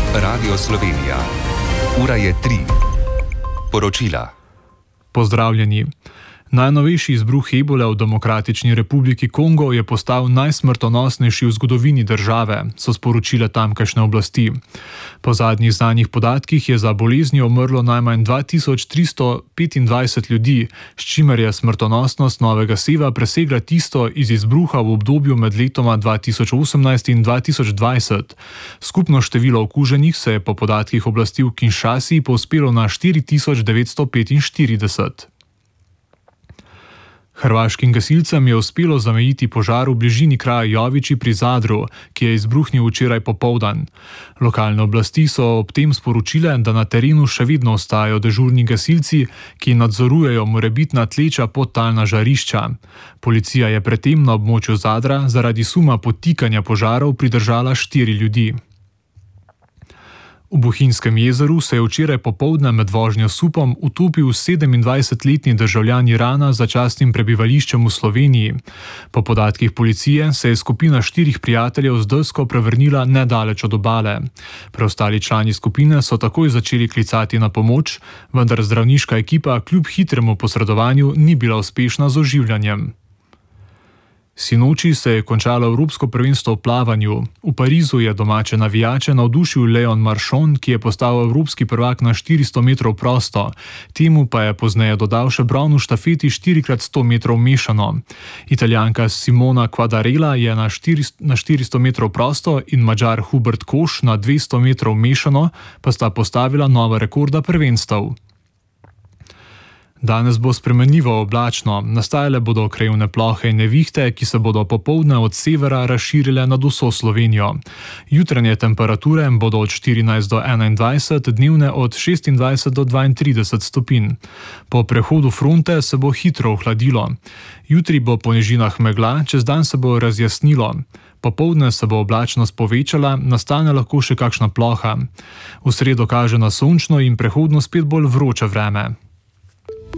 Radio Slovenija. Ura je 3. Poročila. Pozdravljeni. Najnovejši izbruh ebole v Demokratični republiki Kongo je postal najsmrtonosnejši v zgodovini države, so sporočile tamkajšnje oblasti. Po zadnjih znanih podatkih je za boleznijo umrlo najmanj 2325 ljudi, s čimer je smrtonosnost novega seva presegla tisto iz izbruha v obdobju med letoma 2018 in 2020. Skupno število okuženih se je po podatkih oblasti v Kinshasi povzpelo na 4945. Hrvaškim gasilcem je uspelo zamejiti požar v bližini kraja Joviči pri Zadru, ki je izbruhnil včeraj popoldan. Lokalne oblasti so ob tem sporočile, da na terenu še vedno ostajajo dežurni gasilci, ki nadzorujejo morebitna tleča podtalna žarišča. Policija je predtem na območju Zadra zaradi suma podtikanja požarov pridržala 4 ljudi. V Bohinjskem jezeru se je včeraj popoldne med vožnjo s supom utopil 27-letni državljan Irana z začasnim prebivališčem v Sloveniji. Po podatkih policije se je skupina 4 prijateljev z desko prevrnila nedaleč od obale. Preostali člani skupine so takoj začeli klicati na pomoč, vendar zdravniška ekipa kljub hitremu posredovanju ni bila uspešna z oživljanjem. Sinoči se je končalo Evropsko prvenstvo v plavanju. V Parizu je domače navijače navdušil Leon Marchand, ki je postal evropski prvak na 400 metrov prosto. Temu pa je pozneje dodal še bron v štafeti 4x100 metrov mešano. Italijanka Simona Quadarella je na 400 metrov prosto in Madžar Hubert Koš na 200 metrov mešano pa sta postavila nova rekorda prvenstev. Danes bo spremenljivo oblačno, nastajale bodo krajevne plohe in nevihte, ki se bodo popoldne od severa razširile nad vso Slovenijo. Jutranje temperature bodo od 14 do 21, dnevne od 26 do 32 stopinj. Po prehodu fronte se bo hitro ohladilo. Jutri bo po nižinah megla, čez dan se bo razjasnilo. Popoldne se bo oblačnost povečala, nastane lahko še kakšna ploha. V sredo kaže na sončno in prehodno spet bolj vroče vreme.